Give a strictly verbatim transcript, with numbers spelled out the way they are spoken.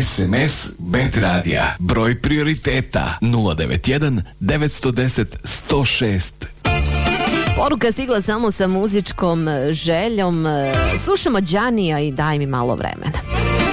S M S Bet Radija. Broj prioriteta nula devet jedan devet jedan nula sto šest. Poruka stigla samo sa muzičkom željom. Slušamo Đanija i Daj mi malo vremena.